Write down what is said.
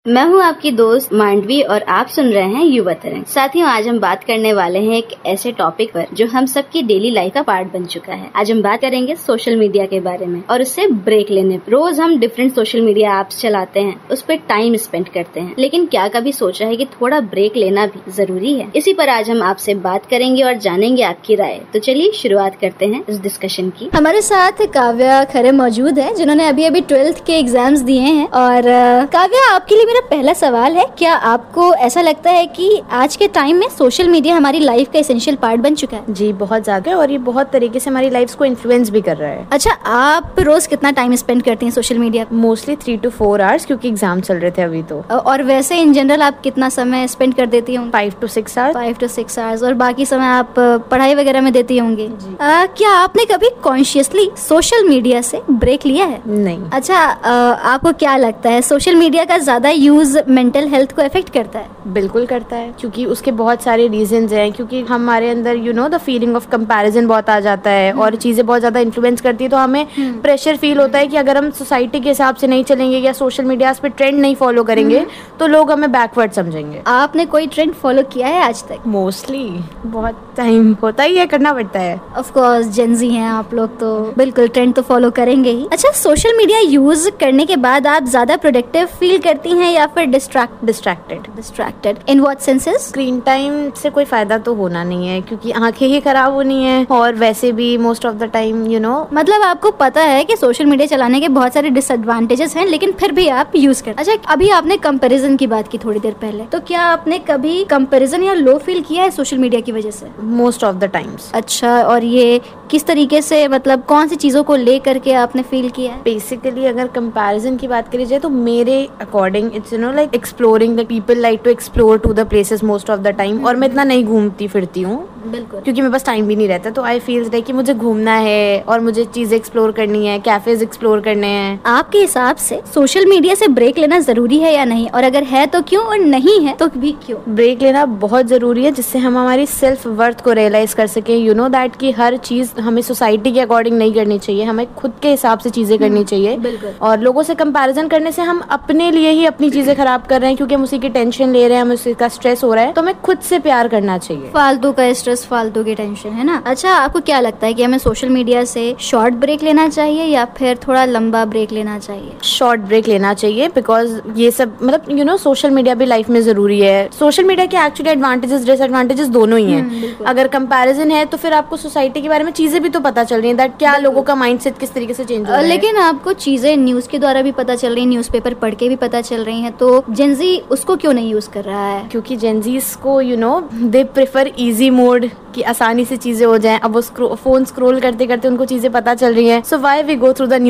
मैं हूं आपकी दोस्त मांडवी और आप सुन रहे हैं युवा तरंग। साथियों, आज हम बात करने वाले हैं एक ऐसे टॉपिक पर जो हम सबकी डेली लाइफ का पार्ट बन चुका है। आज हम बात करेंगे सोशल मीडिया के बारे में और उससे ब्रेक लेने पर। रोज हम डिफरेंट सोशल मीडिया ऐप्स चलाते हैं, उस पर टाइम स्पेंड करते हैं, लेकिन क्या कभी सोचा है कि थोड़ा ब्रेक लेना भी जरूरी है? इसी पर आज हम आपसे बात करेंगे और जानेंगे आपकी राय। तो चलिए शुरुआत करते हैं इस डिस्कशन की। हमारे साथ काव्या खरे मौजूद है, जिन्होंने अभी 12th के एग्जाम्स दिए हैं। और काव्या, आपके लिए मेरा पहला सवाल है, क्या आपको ऐसा लगता है कि आज के टाइम में सोशल मीडिया हमारी लाइफ का एसेंशियल पार्ट बन चुका है? जी, बहुत ज्यादा, और ये बहुत तरीके से हमारी लाइफ को इन्फ्लुएंस भी कर रहा है। अच्छा, आप रोज कितना टाइम स्पेंड करती हैं social media? Mostly 3 to 4 hours, क्योंकि एग्जाम चल रहे थे अभी तो। और वैसे इन जनरल आप कितना समय स्पेंड कर देती होंगी? 5 to 6 आवर्स। 5 to 6 hours. और बाकी समय आप पढ़ाई वगैरह में देती होंगी? क्या आपने कभी कॉन्शियसली सोशल मीडिया से ब्रेक लिया है? नहीं। अच्छा, आपको क्या लगता है सोशल मीडिया का ज्यादा यूज मेंटल हेल्थ को अफेक्ट करता है? बिल्कुल करता है, क्योंकि उसके बहुत सारे रीजंस हैं। क्योंकि हमारे अंदर द फीलिंग ऑफ कंपैरिजन बहुत आ जाता है और चीजें बहुत ज्यादा इन्फ्लुएंस करती है। तो हमें प्रेशर फील होता है कि अगर हम सोसाइटी के हिसाब से नहीं चलेंगे या सोशल मीडिया पे ट्रेंड नहीं फॉलो करेंगे तो लोग हमें बैकवर्ड समझेंगे। आपने कोई ट्रेंड फॉलो किया है आज तक? मोस्टली बहुत टाइम होता ही है, करना पड़ता है। ऑफ कोर्स, जेनजी हैं आप लोग, तो बिल्कुल ट्रेंड तो फॉलो करेंगे ही। अच्छा, सोशल मीडिया यूज करने के बाद आप ज्यादा प्रोडक्टिव फील करती हैं या फिर distracted? In what senses? Screen time से कोई फायदा तो होना नहीं है, क्योंकि आंखें ही खराब होनी है, और वैसे भी मोस्ट ऑफ द टाइम मतलब आपको पता है कि सोशल मीडिया चलाने के बहुत सारे डिसएडवांटेजेस हैं, लेकिन फिर भी आप यूज करते। अच्छा, अभी आपने कंपैरिजन की बात की थोड़ी देर पहले, तो क्या आपने कभी कंपैरिजन या लो फील किया है सोशल मीडिया की वजह से? Most of the times. अच्छा, और ये किस तरीके से, मतलब कौन सी चीजों को लेकर के आपने फील किया है? बेसिकली अगर कंपैरिजन की बात करी जाए तो मेरे according it's like exploring the people like to explore to the places most of the time. और मैं इतना नहीं घूमती फिरती हूँ, बिल्कुल, क्योंकि मेरे पास टाइम भी नहीं रहता। तो आई फील लाइक कि मुझे घूमना है और मुझे चीजें एक्सप्लोर करनी है, कैफेज एक्सप्लोर करने हैं। आपके हिसाब से सोशल मीडिया से ब्रेक लेना जरूरी है या नहीं? और अगर है तो क्यों, और नहीं है तो भी क्यों? ब्रेक लेना बहुत जरूरी है, जिससे हम हमारी सेल्फ वर्थ को रियलाइज कर सके। दैट कि हर चीज हमें सोसाइटी के अकॉर्डिंग नहीं करनी चाहिए, हमें खुद के हिसाब से चीजें करनी चाहिए। और लोगों से कंपैरिजन करने से हम अपने लिए ही अपनी चीजें खराब कर रहे हैं, क्योंकि हम उसी की टेंशन ले रहे हैं, हमें उसी का स्ट्रेस हो रहा है। तो हमें खुद से प्यार करना चाहिए। फालतू का स्ट्रेस, फालतू की टेंशन, है ना? अच्छा, आपको क्या लगता है कि हमें सोशल मीडिया से शॉर्ट ब्रेक लेना चाहिए या फिर थोड़ा लंबा ब्रेक लेना चाहिए? शॉर्ट ब्रेक लेना चाहिए, बिकॉज ये सब मतलब सोशल मीडिया भी लाइफ में जरूरी है। सोशल मीडिया के एक्चुअली एडवांटेजेस डिसएडवांटेजेस दोनों ही हैं। अगर कंपैरिजन है तो फिर आपको सोसाइटी के बारे में चीजें भी तो पता चल रही है, दैट क्या लोगों का माइंडसेट किस तरीके से चेंज हो रहा है। लेकिन आपको चीजें न्यूज के द्वारा भी पता चल रही है, न्यूज़पेपर पढ़ के भी पता चल रही हैं, तो जेनजी उसको क्यों नहीं यूज कर रहा है? क्योंकि जेनजीज को दे प्रेफर इजी मोड, कि आसानी से चीजें हो जाएं। अब वो फोन स्क्रॉल करते करते उनको चीजें पता चल रही हैं। So why we go through the